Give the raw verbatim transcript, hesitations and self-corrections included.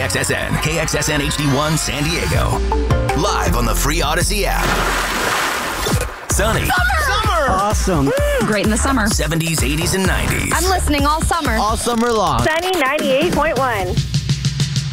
X S N, K X S N H D one San Diego. Live on the free Odyssey app. Sunny. Summer! Awesome. Woo, great in the summer. seventies, eighties, and nineties. I'm listening all summer. All summer long. Sunny ninety-eight point one.